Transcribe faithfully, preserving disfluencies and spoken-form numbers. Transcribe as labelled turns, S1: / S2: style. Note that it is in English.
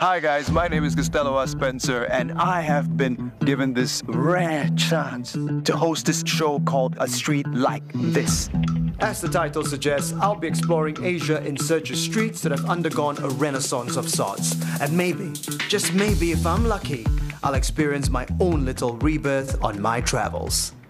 S1: Hi guys, my name is Costello R. Spencer, and I have been given this rare chance to host this show called A Street Like This.
S2: As the title suggests, I'll be exploring Asia in search of streets that have undergone a renaissance of sorts. And maybe, just maybe if I'm lucky, I'll experience my own little rebirth on my travels.